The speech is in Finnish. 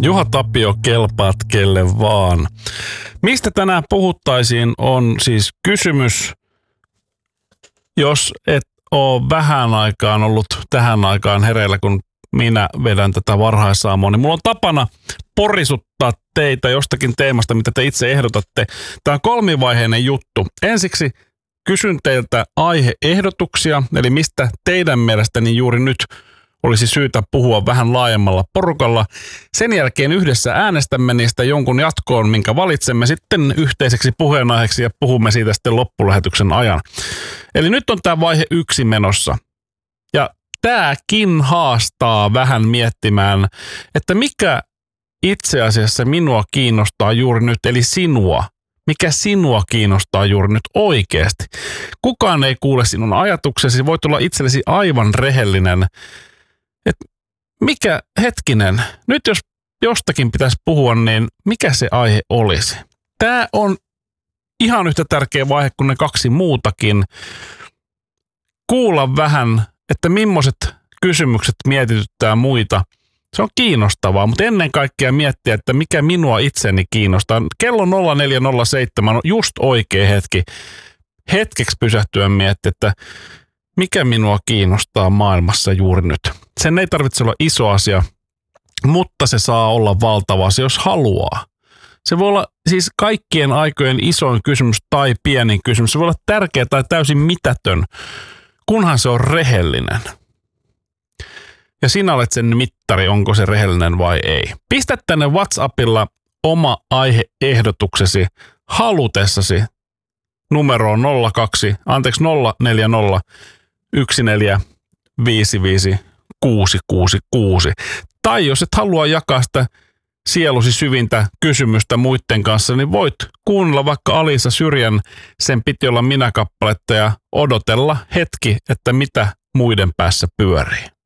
Juha Tapio, kelpaat kelle vaan. Mistä tänään puhuttaisiin on siis kysymys, jos et ole vähän aikaan ollut tähän aikaan hereillä, kun minä vedän tätä varhaisaamua, niin mulla on tapana porisuttaa teitä jostakin teemasta, mitä te itse ehdotatte. Tämä on kolmivaiheinen juttu. Ensiksi kysyn teiltä aiheehdotuksia, eli mistä teidän mielestäni juuri nyt olisi syytä puhua vähän laajemmalla porukalla. Sen jälkeen yhdessä äänestämme niistä jonkun jatkoon, minkä valitsemme sitten yhteiseksi puheenaiheeksi ja puhumme siitä sitten loppulähetyksen ajan. Eli nyt on tämä vaihe 1 menossa. Ja tämäkin haastaa vähän miettimään, että mikä itse asiassa minua kiinnostaa juuri nyt, eli sinua. Mikä sinua kiinnostaa juuri nyt oikeasti? Kukaan ei kuule sinun ajatuksesi, voit olla itsellesi aivan rehellinen. Mikä hetkinen, nyt jos jostakin pitäisi puhua, niin mikä se aihe olisi? Tämä on ihan yhtä tärkeä vaihe kuin ne 2 muutakin. Kuulla vähän, että millaiset kysymykset mietityttää muita. Se on kiinnostavaa, mutta ennen kaikkea miettiä, että mikä minua itseni kiinnostaa. Kello 04.07 on just oikea hetki. Hetkeksi pysähtyä miettiä, että mikä minua kiinnostaa maailmassa juuri nyt. Sen ei tarvitse olla iso asia, mutta se saa olla valtava asia, jos haluaa. Se voi olla siis kaikkien aikojen isoin kysymys tai pienin kysymys. Se voi olla tärkeä tai täysin mitätön, kunhan se on rehellinen. Ja sinä olet sen mittari, onko se rehellinen vai ei. Pistä tänne WhatsAppilla oma aiheehdotuksesi halutessasi numeroon 040 1455 666. Tai jos et halua jakaa sitä sielusi syvintä kysymystä muiden kanssa, niin voit kuunnella vaikka Alisa Syrjän Sen piti olla minä -kappaletta ja odotella hetki, että mitä muiden päässä pyörii.